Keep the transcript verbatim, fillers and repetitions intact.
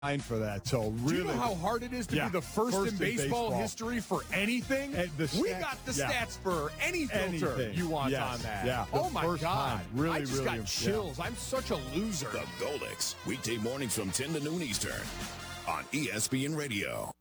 for that. So really, do you know how hard it is to yeah, be the first, first in, in baseball, baseball history for anything? And the we stats- got the yeah. stats for any filter Anything. you want Yes. on that. Yeah. Oh, The my first God. time. Really, I just really, got yeah. chills. I'm such a loser. The Goldics, weekday mornings from ten to noon Eastern on E S P N Radio.